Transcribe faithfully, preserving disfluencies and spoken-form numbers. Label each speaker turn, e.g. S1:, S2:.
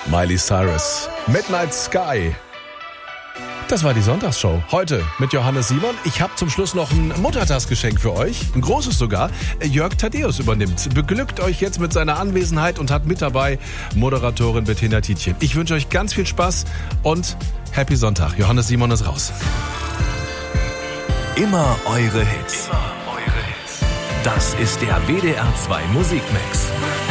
S1: Miley Cyrus, Midnight Sky. Das war die Sonntagsshow. Heute mit Johannes Simon. Ich habe zum Schluss noch ein Muttertagsgeschenk für euch. Ein großes sogar. Jörg Thaddeus übernimmt. Beglückt euch jetzt mit seiner Anwesenheit und hat mit dabei Moderatorin Bettina Tietjen. Ich wünsche euch ganz viel Spaß und Happy Sonntag. Johannes Simon ist raus.
S2: Immer eure Hits. Immer eure Hits. Das ist der W D R zwei Musikmix.